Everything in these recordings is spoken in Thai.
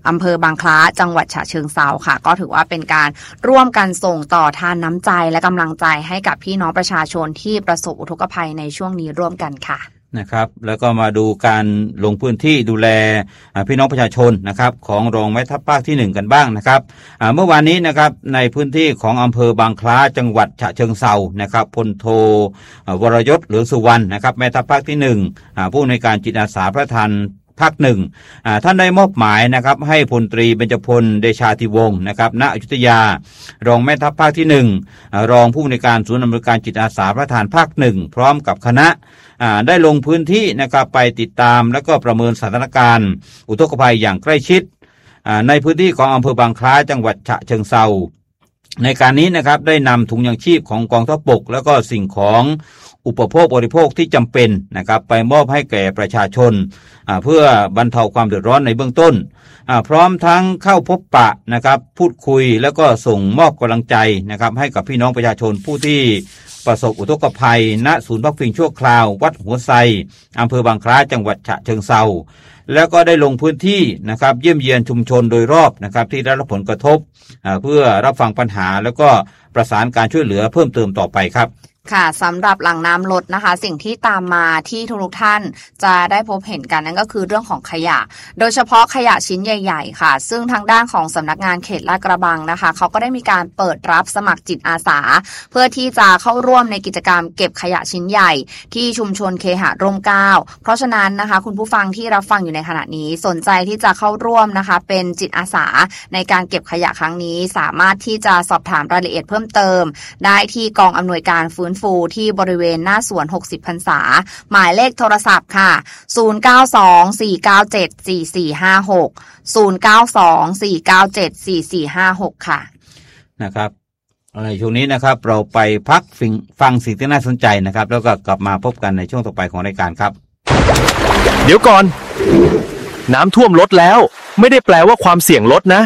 อำเภอบางคล้าจังหวัดฉะเชิงเทราค่ะก็ถือว่าเป็นการร่วมกันส่งต่อทานน้ำใจและกำลังใจให้กับพี่น้องประชาชนที่ประสบอุทกภัยในช่วงนี้ร่วมกันค่ะนะครับแล้วก็มาดูการลงพื้นที่ดูแลพี่น้องประชาชนนะครับของรองแม่ทัพภาคที่1กันบ้างนะครับเมื่อวานนี้นะครับในพื้นที่ของอำเภอบางคล้าจังหวัดฉะเชิงเทรานะครับพลโทวรยศเหลืองสุวรรณนะครับแม่ทัพภาคที่1ผู้อำนวยการจิตอาสาพระทานภาค1ท่านได้มอบหมายนะครับให้พลตรีเบญจพลเดชาธิวงศ์นะครับณอยุธยารองแม่ทัพภาคที่1รองผู้อำนวยการศูนย์อำนวยการจิตอาสาพระทานภาค1พร้อมกับคณะได้ลงพื้นที่นะครับไปติดตามและก็ประเมินสถานการณ์อุทกภัยอย่างใกล้ชิดในพื้นที่ของอำเภอบางคล้าจังหวัดฉะเชิงเทราในการนี้นะครับได้นำถุงยางชีพของกองทัพบกแล้วก็สิ่งของอุปโภคบริโภคที่จำเป็นนะครับไปมอบให้แก่ประชาชนเพื่อบรรเทาความเดือดร้อนในเบื้องต้นพร้อมทั้งเข้าพบปะนะครับพูดคุยแล้วก็ส่งมอบกำลังใจนะครับให้กับพี่น้องประชาชนผู้ที่ประสบอุทกภัยณศูนย์พักพิงชั่วคราววัดหัวไซอำเภอบางคล้าจังหวัดฉะเชิงเทราแล้วก็ได้ลงพื้นที่นะครับเยี่ยมเยียนชุมชนโดยรอบนะครับที่ได้รับผลกระทบเพื่อรับฟังปัญหาแล้วก็ประสานการช่วยเหลือเพิ่มเติมต่อไปครับค่ะสำหรับหลังน้ำลดนะคะสิ่งที่ตามมาที่ทุกท่านจะได้พบเห็นกันนั่นก็คือเรื่องของขยะโดยเฉพาะขยะชิ้นใหญ่ๆค่ะซึ่งทางด้านของสำนักงานเขตลาดกระบังนะคะเขาก็ได้มีการเปิดรับสมัครจิตอาสาเพื่อที่จะเข้าร่วมในกิจกรรมเก็บขยะชิ้นใหญ่ที่ชุมชนเคหะร่มเกล้าเพราะฉะนั้นนะคะคุณผู้ฟังที่รับฟังอยู่ในขณะนี้สนใจที่จะเข้าร่วมนะคะเป็นจิตอาสาในการเก็บขยะครั้งนี้สามารถที่จะสอบถามรายละเอียดเพิ่มเติมได้ที่กองอำนวยการฟื้นฟูที่บริเวณหน้าสวน60พรรษาหมายเลขโทรศัพท์ค่ะ0924974456 ค่ะนะครับในช่วงนี้นะครับเราไปพักฟังสิ่งที่น่าสนใจนะครับแล้วก็กลับมาพบกันในช่วงต่อไปของรายการครับเดี๋ยวก่อนน้ำท่วมลดแล้วไม่ได้แปลว่าความเสี่ยงลดนะ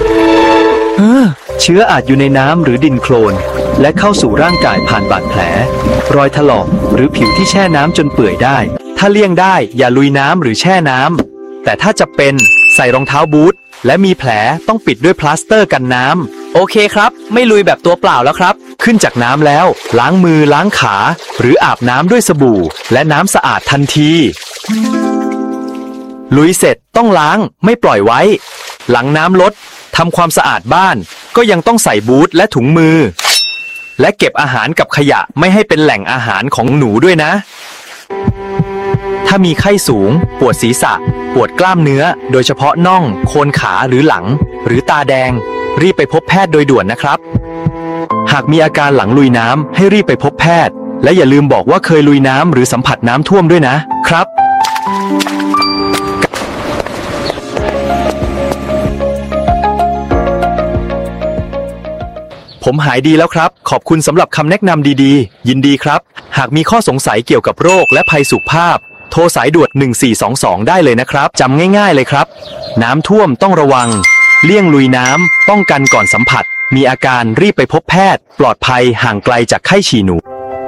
เชื้ออาจอยู่ในน้ำหรือดินโคลนและเข้าสู่ร่างกายผ่านบาดแผลรอยถลอกหรือผิวที่แช่น้ำจนเปื่อยได้ถ้าเลี่ยงได้อย่าลุยน้ำหรือแช่น้ำแต่ถ้าจะเป็นใส่รองเท้าบูทและมีแผลต้องปิดด้วยพลาสเตอร์กันน้ำโอเคครับไม่ลุยแบบตัวเปล่าแล้วครับขึ้นจากน้ำแล้วล้างมือล้างขาหรืออาบน้ำด้วยสบู่และน้ำสะอาดทันทีลุยเสร็จต้องล้างไม่ปล่อยไว้หลังน้ำลดทำความสะอาดบ้านก็ยังต้องใส่บูทและถุงมือและเก็บอาหารกับขยะไม่ให้เป็นแหล่งอาหารของหนูด้วยนะถ้ามีไข้สูงปวดศีรษะปวดกล้ามเนื้อโดยเฉพาะน่องโคนขาหรือหลังหรือตาแดงรีบไปพบแพทย์โดยด่วนนะครับหากมีอาการหลังลุยน้ำให้รีบไปพบแพทย์และอย่าลืมบอกว่าเคยลุยน้ำหรือสัมผัสน้ำท่วมด้วยนะครับผมหายดีแล้วครับขอบคุณสำหรับคำแนะนำดีๆยินดีครับหากมีข้อสงสัยเกี่ยวกับโรคและภัยสุขภาพโทรสายด่วน1422ได้เลยนะครับจำง่ายๆเลยครับน้ำท่วมต้องระวังเลี่ยงลุยน้ำป้องกันก่อนสัมผัสมีอาการรีบไปพบแพทย์ปลอดภัยห่างไกลจากไข้ฉี่หนู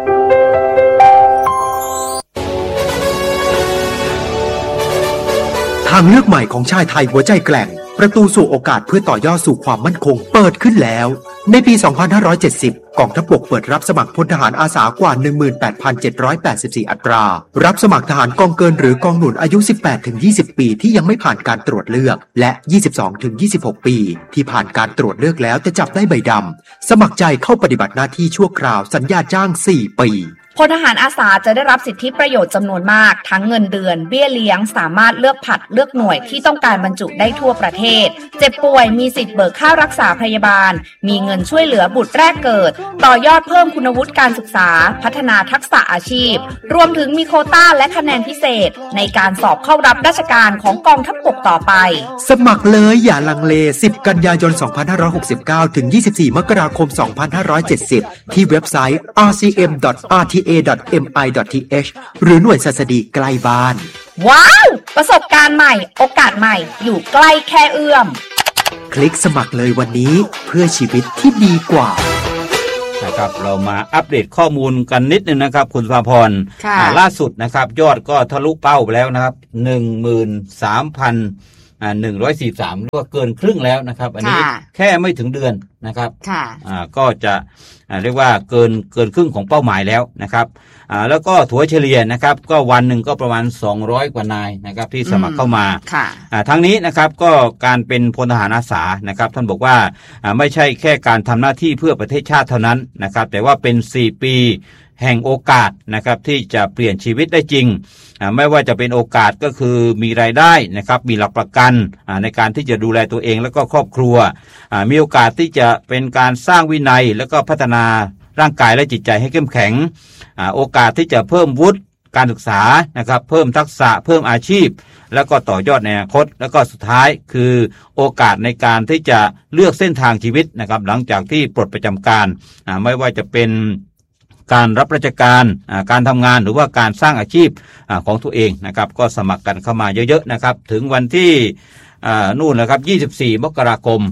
ทางเลือกใหม่ของชายไทยหัวใจแกร่งประตูสู่โอกาสเพื่อต่อยอดสู่ความมั่นคงเปิดขึ้นแล้วในปี 2570 กองทัพบกเปิดรับสมัครพลทหารอาสากว่า 18,784 อัตรารับสมัครทหารกองเกินหรือกองหนุนอายุ 18-20 ปีที่ยังไม่ผ่านการตรวจเลือกและ 22-26 ปีที่ผ่านการตรวจเลือกแล้วแต่จับได้ใบดำสมัครใจเข้าปฏิบัติหน้าที่ชั่วคราวสัญญาจ้าง 4 ปีพลทหารอาสาจะได้รับสิทธิประโยชน์จำนวนมากทั้งเงินเดือนเบี้ยเลี้ยงสามารถเลือกผัดเลือกหน่วยที่ต้องการบรรจุได้ทั่วประเทศเจ็บป่วยมีสิทธิ์เบิกค่ารักษาพยาบาลมีเงินช่วยเหลือบุตรแรกเกิดต่อยอดเพิ่มคุณวุฒิการศึกษาพัฒนาทักษะอาชีพรวมถึงมีโควต้าและคะแนนพิเศษในการสอบเข้ารับราชการของกองทัพบกต่อไปสมัครเลยอย่าลังเล10 กันยายน 2569 ถึง 24 มกราคม 2570 ที่เว็บไซต์ rcm.rta.mi.th หรือหน่วยศัสดีใกล้บ้านว้าวประสบการณ์ใหม่โอกาสใหม่อยู่ใกล้แค่เอื้อมคลิกสมัครเลยวันนี้เพื่อชีวิตที่ดีกว่านะครับเรามาอัปเดตข้อมูลกันนิดนึงนะครับคุณภาพรล่าสุดนะครับยอดก็ทะลุเป้าไปแล้วนะครับ 13,000 143เรียกว่าเกินครึ่งแล้วนะครับอันนี้แค่ไม่ถึงเดือนนะครับก็จะเรียกว่าเกินครึ่งของเป้าหมายแล้วนะครับแล้วก็ถัวเฉลี่ยนะครับก็วันหนึ่งก็ประมาณ200กว่านายนะครับที่สมัครเข้ามาทั้งนี้นะครับก็การเป็นพลทหารอาสานะครับท่านบอกว่าไม่ใช่แค่การทำหน้าที่เพื่อประเทศชาติเท่านั้นนะครับแต่ว่าเป็น4ปีแห่งโอกาสนะครับที่จะเปลี่ยนชีวิตได้จริงไม่ว่าจะเป็นโอกาสก็คือมีรายได้นะครับมีหลักประกันในการที่จะดูแลตัวเองแล้วก็ครอบครัวมีโอกาสที่จะเป็นการสร้างวินัยแล้วก็พัฒนาร่างกายและจิตใจให้เข้มแข็งโอกาสที่จะเพิ่มวุฒิการศึกษานะครับเพิ่มทักษะเพิ่มอาชีพแล้วก็ต่อยอดในอนาคตแล้วก็สุดท้ายคือโอกาสในการที่จะเลือกเส้นทางชีวิตนะครับหลังจากที่ปลดประจำการไม่ว่าจะเป็นการรับราชการการทำงานหรือว่าการสร้างอาชีพของตัวเองนะครับก็สมัครกันเข้ามาเยอะๆนะครับถึงวันที่นู่นนะครับ24มกราคม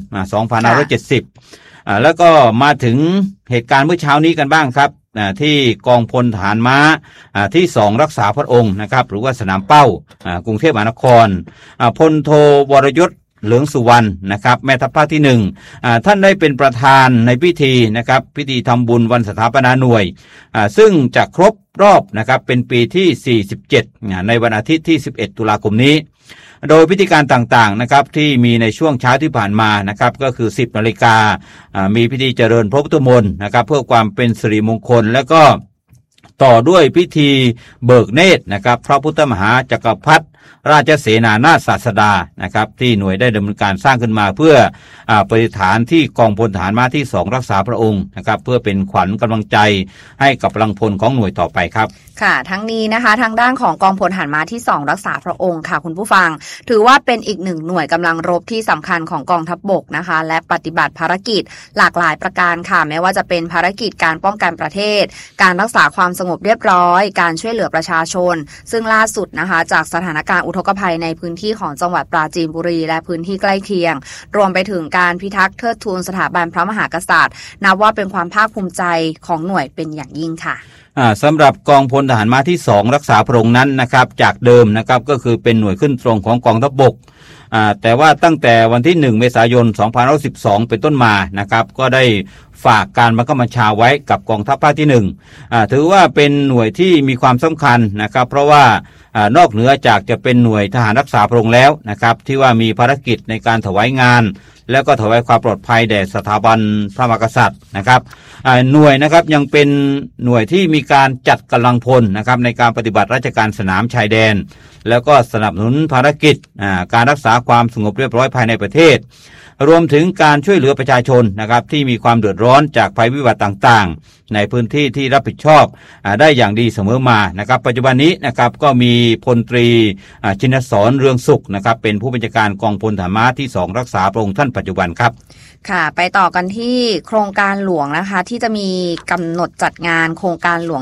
2570แล้วก็มาถึงเหตุการณ์เมื่อเช้านี้กันบ้างครับที่กองพลทหารม้าที่2รักษาพระองค์นะครับหรือว่าสนามเป้ากรุงเทพมหานครพลโทวรยศเหลืองสุวรรณนะครับแม่ทัพภาคที่1ท่านได้เป็นประธานในพิธีนะครับพิธีทำบุญวันสถาปนาหน่วยซึ่งจะครบรอบนะครับเป็นปีที่47ในวันอาทิตย์ที่11ตุลาคมนี้โดยพิธีการต่างๆนะครับที่มีในช่วงเช้าที่ผ่านมานะครับก็คือ 10 นาฬิกามีพิธีเจริญพระพุทธมนต์นะครับเพื่อความเป็นสิริมงคลแล้วก็ต่อด้วยพิธีเบิกเนตรนะครับพระพุทธมหาจักรพรรดิราชเสนานาถศาสดานะครับที่หน่วยได้ดำเนินการสร้างขึ้นมาเพื่อประดิษฐานที่กองพลทหารม้าที่2รักษาพระองค์นะครับเพื่อเป็นขวัญกำลังใจให้กับกำลังพลของหน่วยต่อไปครับค่ะทั้งนี้นะคะทางด้านของกองพลทหารม้าที่2รักษาพระองค์ค่ะคุณผู้ฟังถือว่าเป็นอีกหนึ่งหน่วยกำลังรบที่สำคัญของกองทัพบกนะคะและปฏิบัติภารกิจหลากหลายประการค่ะไม่ว่าจะเป็นภารกิจการป้องกันประเทศการรักษาความสงบเรียบร้อยการช่วยเหลือประชาชนซึ่งล่าสุดนะคะจากสถานการณ์อุทกภัยในพื้นที่ของจังหวัดปราจีนบุรีและพื้นที่ใกล้เคียงรวมไปถึงการพิทักษ์เทิดทูนสถาบันพระมหากษัตริย์นับว่าเป็นความภาคภูมิใจของหน่วยเป็นอย่างยิ่งค่ะสำหรับกองพลทหารม้าที่2รักษาพระองค์นั้นนะครับจากเดิมนะครับก็คือเป็นหน่วยขึ้นตรงของกองทัพบกแต่ว่าตั้งแต่วันที่1เมษายน2512เป็นต้นมานะครับก็ได้ฝากการบังคับบัญชาไว้กับกองทัพภาคที่1ถือว่าเป็นหน่วยที่มีความสำคัญนะครับเพราะว่านอกเหนือจากจะเป็นหน่วยทหารรักษาพระองค์แล้วนะครับที่ว่ามีภารกิจในการถวายงานแล้วก็ถวายความปลอดภัยแด่สถาบันพระมหากษัตริย์นะครับหน่วยนะครับยังเป็นหน่วยที่มีการจัดกำลังพลนะครับในการปฏิบัติราชการสนามชายแดนแล้วก็สนับสนุนภารกิจการรักษาความสงบเรียบร้อยภายในประเทศรวมถึงการช่วยเหลือประชาชนนะครับที่มีความเดือดร้อนจากภัยพิบัติต่างๆในพื้นที่ที่รับผิดชอบได้อย่างดีเสมอมานะครับปัจจุบันนี้นะครับก็มีพลตรีชินสรเรืองสุขนะครับเป็นผู้บัญชาการกองพลทหารม้าที่2รักษาพระองค์ท่านปัจจุบันครับค่ะไปต่อกันที่โครงการหลวงนะคะที่จะมีกำหนดจัดงานโครงการหลวง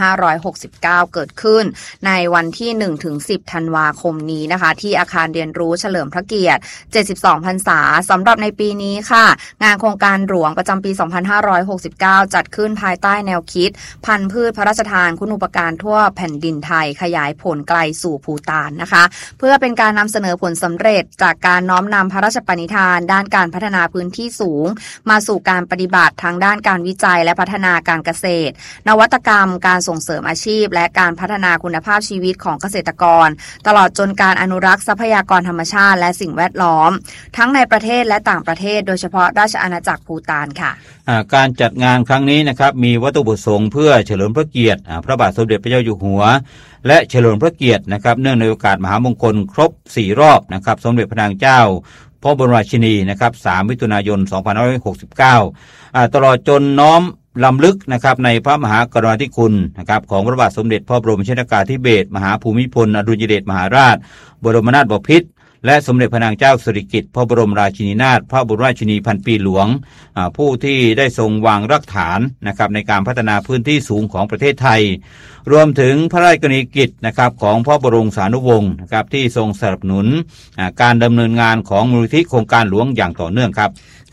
2569 เกิดขึ้นในวันที่ 1-10 ธันวาคมนี้นะคะที่อาคารเรียนรู้เฉลิมพระเกียรติ 72 พรรษาสำหรับในปีนี้ค่ะงานโครงการหลวงประจำปี 2569 จัดขึ้นภายใต้แนวคิดพันธุ์พืชพระราชทานคุณูปการทั่วแผ่นดินไทยขยายผลไกลสู่ภูฏานนะคะเพื่อเป็นการนำเสนอผลสำเร็จจากการน้อมนำพระราชปณิธานด้านการพัฒนาพื้นที่สูงมาสู่การปฏิบัติทางด้านการวิจัยและพัฒนาการเกษตรนวัตกรรมการส่งเสริมอาชีพและการพัฒนาคุณภาพชีวิตของเกษตรกรตลอดจนการอนุรักษ์ทรัพยากรธรรมชาติและสิ่งแวดล้อมทั้งในประเทศและต่างประเทศโดยเฉพาะราชอาณาจักรภูฏานค่ะการจัดงานครั้งนี้นะครับมีวัตถุประสงค์เพื่อเฉลิมพระเกียรติพระบาทสมเด็จพระเจ้าอยู่หัวและเฉลิมพระเกียรตินะครับเนื่องในโอกาสมหามงคลครบ4รอบนะครับสมเด็จพระนางเจ้าพระบรมราชินีนะครับ3มิถุนายน2569ตลอดจนน้อมลำลึกนะครับในพระมหากรุณาธิคุณนะครับของพระบาทสมเด็จพระบรมชนกาธิเบศรมหาภูมิพลอดุลยเดชมหาราชบรมนาถบพิตรและสมเด็จพระนางเจ้าสิริกิติ์พระบรมราชินีนาถพระบรมราชินีพันปีหลวงผู้ที่ได้ทรงวางรากฐานนะครับในการพัฒนาพื้นที่สูงของประเทศไทยรวมถึงพระราชกรณียกิจนะครับของพระบรมสานุวงศ์นะครับที่ทรงสนับสนุนการดำเนินงานของมูลนิธิโครงการหลวงอย่างต่อเนื่องครับ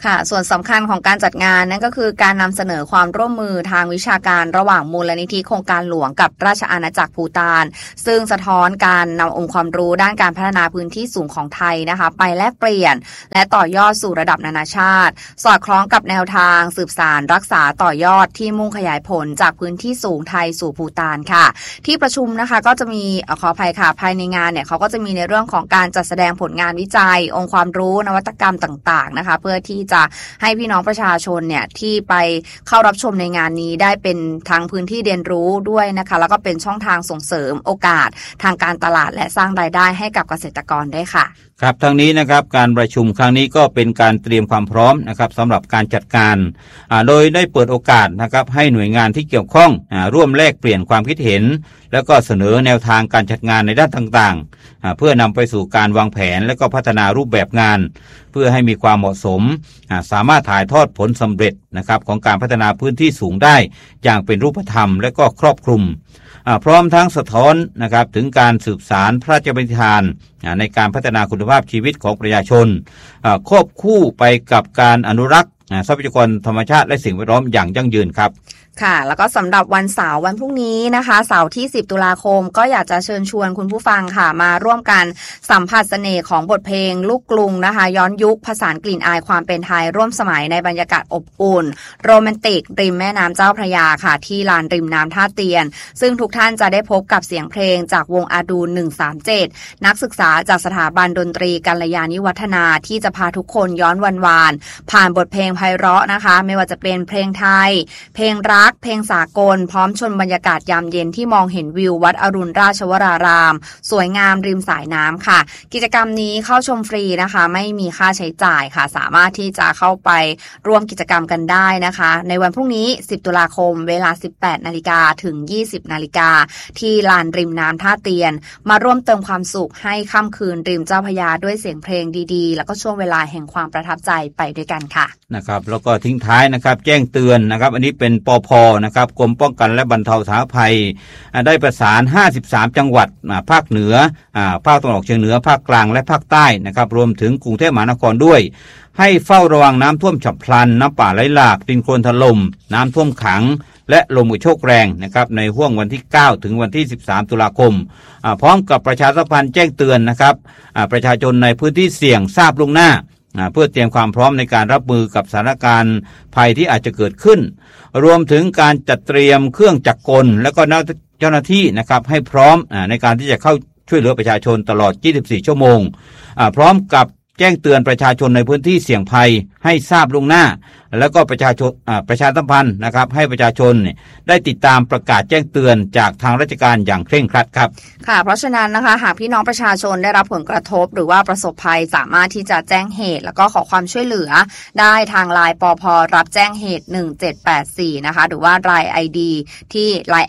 ค่ะส่วนสำคัญของการจัดงานนั่นก็คือการนำเสนอความร่วมมือทางวิชาการระหว่างมูลนิธิโครงการหลวงกับราชอาณาจักรภูฏานซึ่งสะท้อนการนำองค์ความรู้ด้านการพัฒนาพื้นที่สูงของไทยนะคะไปแลกเปลี่ยนและต่อยอดสู่ระดับนานาชาติสอดคล้องกับแนวทางสืบสานรักษาต่อยอดที่มุ่งขยายผลจากพื้นที่สูงไทยสู่ภูฏานค่ะที่ประชุมนะคะก็จะมีขออภัยค่ะภายในงานเนี่ยเขาก็จะมีในเรื่องของการจัดแสดงผลงานวิจัยองค์ความรู้นวัตกรรมต่างๆนะคะเพื่อที่จะให้พี่น้องประชาชนเนี่ยที่ไปเข้ารับชมในงานนี้ได้เป็นทั้งพื้นที่เรียนรู้ด้วยนะคะแล้วก็เป็นช่องทางส่งเสริมโอกาสทางการตลาดและสร้างรายได้ให้กับเกษตรกรได้ค่ะครับทั้งนี้นะครับการประชุมครั้งนี้ก็เป็นการเตรียมความพร้อมนะครับสำหรับการจัดการโดยได้เปิดโอกาสนะครับให้หน่วยงานที่เกี่ยวข้องร่วมแลกเปลี่ยนความคิดเห็นแล้วก็เสนอแนวทางการจัดงานในด้านต่างๆเพื่อนำไปสู่การวางแผนและก็พัฒนารูปแบบงานเพื่อให้มีความเหมาะสมสามารถถ่ายทอดผลสำเร็จนะครับของการพัฒนาพื้นที่สูงได้อย่างเป็นรูปธรรมและก็ครอบคลุมพร้อมทั้งสะท้อนนะครับถึงการสืบสานพระราชบัญญัติในการพัฒนาคุณภาพชีวิตของประชาชนควบคู่ไปกับการอนุรักษ์ทรัพยากรธรรมชาติและสิ่งแวดล้อมอย่างยั่งยืนครับค่ะแล้วก็สำหรับวันเสาร์วันพรุ่งนี้นะคะเสาร์ที่10ตุลาคมก็อยากจะเชิญชวนคุณผู้ฟังค่ะมาร่วมกันสัมผัสเสน่ห์ของบทเพลงลูกกรุงนะคะย้อนยุคผสานกลิ่นอายความเป็นไทยร่วมสมัยในบรรยากาศอบอุ่นโรแมนติกริมแม่น้ำเจ้าพระยาค่ะที่ลานริมน้ำท่าเตียนซึ่งทุกท่านจะได้พบกับเสียงเพลงจากวงอาดูน137นักศึกษาจากสถาบันดนตรีกัลยาณิวัฒนาที่จะพาทุกคนย้อนวานผ่านบทเพลงไพเราะนะคะไม่ว่าจะเป็นเพลงไทยเพลงรักเพลงสากลพร้อมชมบรรยากาศยามเย็นที่มองเห็นวิววัดอรุณราชวรารามสวยงามริมสายน้ำค่ะกิจกรรมนี้เข้าชมฟรีนะคะไม่มีค่าใช้จ่ายค่ะสามารถที่จะเข้าไปร่วมกิจกรรมกันได้นะคะในวันพรุ่งนี้10ตุลาคมเวลา 18 นาฬิกาถึง 20 นาฬิกาที่ลานริมน้ำท่าเตียนมาร่วมเติมความสุขให้ค่ำคืนริมเจ้าพระยาด้วยเสียงเพลงดีๆแล้วก็ช่วงเวลาแห่งความประทับใจไปด้วยกันค่ะนะครับแล้วก็ทิ้งท้ายนะครับแจ้งเตือนนะครับอันนี้เป็นปภ.นะครับกรมป้องกันและบรรเทาสาธารณภัยได้ประสาน53จังหวัดภาคเหนือภาคตะวันออกเฉียงเหนือภาคกลางและภาคใต้นะครับรวมถึงกรุงเทพมหานครด้วยให้เฝ้าระวังน้ำท่วมฉับพลันน้ำป่าไหลหลากดินโคลนถล่มน้ำท่วมขังและลมกระโชกแรงนะครับในห้วงวันที่9ถึงวันที่13ตุลาคมพร้อมกับประชาสัมพันธ์แจ้งเตือนนะครับประชาชนในพื้นที่เสี่ยงทราบล่วงหน้าเพื่อเตรียมความพร้อมในการรับมือกับสถานการณ์ภัยที่อาจจะเกิดขึ้นรวมถึงการจัดเตรียมเครื่องจักรกลและก็เจ้าหน้าที่นะครับให้พร้อมในการที่จะเข้าช่วยเหลือประชาชนตลอด24ชั่วโมงพร้อมกับแจ้งเตือนประชาชนในพื้นที่เสี่ยงภัยให้ทราบล่วงหน้าแล้วก็ประชาสัมพันธ์นะครับให้ประชาชนได้ติดตามประกาศแจ้งเตือนจากทางราชการอย่างเคร่งครัดครับค่ะเพราะฉะนั้นนะคะหากพี่น้องประชาชนได้รับผลกระทบหรือว่าประสบภัยสามารถที่จะแจ้งเหตุแล้วก็ขอความช่วยเหลือได้ทางไลน์ปภ.รับแจ้งเหตุ1784นะคะหรือว่า LINE ID ที่ LINE@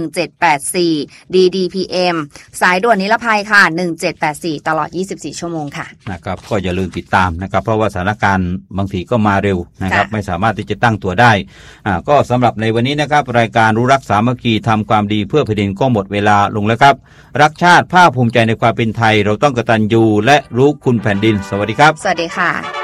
1784 DDPM สายด่วนนิรภัยค่ะ1784ตลอด24ชั่วโมงค่ะนะครับก็อย่าลืมติดตามนะครับเพราะว่าสถานการณ์บางทีก็มาเร็วนะครับไม่สามารถที่จะตั้งตัวได้ก็สำหรับในวันนี้นะครับรายการรู้รักสามัคคีทำความดีเพื่อแผ่นดินก็หมดเวลาลงแล้วครับรักชาติภาคภูมิใจในความเป็นไทยเราต้องกตัญญูและรู้คุณแผ่นดินสวัสดีครับสวัสดีค่ะ